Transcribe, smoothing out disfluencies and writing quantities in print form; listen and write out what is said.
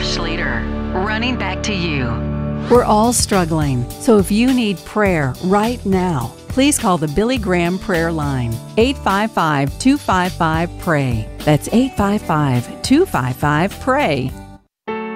Schluter, running back to you. We're all struggling, so if you need prayer right now, please call the Billy Graham Prayer Line, 855-255-PRAY. That's 855-255-PRAY.